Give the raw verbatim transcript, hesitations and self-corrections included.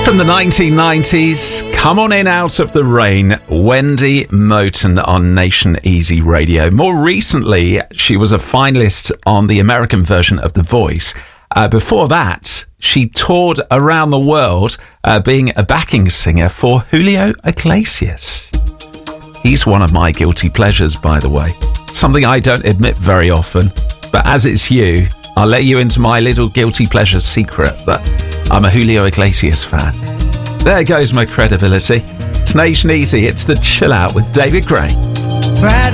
From the nineteen nineties, Come On In Out of the Rain, Wendy Moten on Nation Easy Radio. More recently, she was a finalist on the American version of The Voice. Uh, before that, she toured around the world uh, being a backing singer for Julio Iglesias. He's one of my guilty pleasures, by the way. Something I don't admit very often, but as it's you, I'll let you into my little guilty pleasure secret that I'm a Julio Iglesias fan. There goes my credibility. It's Nation Easy. It's the Chill Out with David Gray. Friday.